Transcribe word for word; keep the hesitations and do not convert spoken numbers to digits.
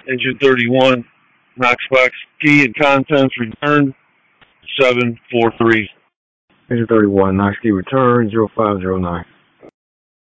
Engine thirty-one, Knoxbox key and contents returned, seven four three. Engine thirty-one, Knox key return, zero five zero nine.